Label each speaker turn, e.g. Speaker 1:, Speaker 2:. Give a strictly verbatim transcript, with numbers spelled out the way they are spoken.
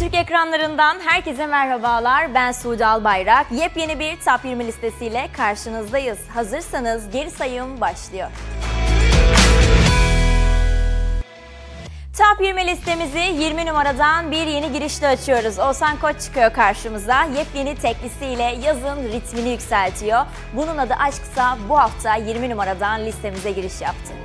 Speaker 1: Türk ekranlarından herkese merhabalar. Ben Suudi Albayrak. Yepyeni bir Top yirmi listesiyle karşınızdayız. Hazırsanız geri sayım başlıyor. Top yirmi listemizi yirmi numaradan bir yeni girişle açıyoruz. Oğuzhan Koç çıkıyor karşımıza. Yepyeni teklisiyle yazın ritmini yükseltiyor. Bunun adı Aşksa bu hafta yirmi numaradan listemize giriş yaptı.